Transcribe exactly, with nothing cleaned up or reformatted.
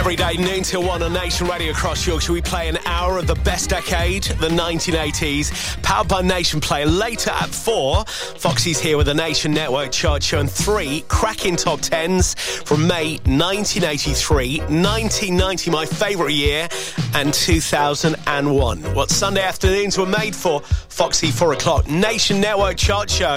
Every day, noon till one on Nation Radio across Yorkshire, we play an hour of the best decade, the nineteen eighties. Powered by Nation Play. Later at four, Foxy's here with a Nation Network chart show and three cracking top tens from May nineteen eighty-three, nineteen ninety, my favourite year, and two thousand one. What Sunday afternoons were made for. Foxy, four o'clock, Nation Network chart show.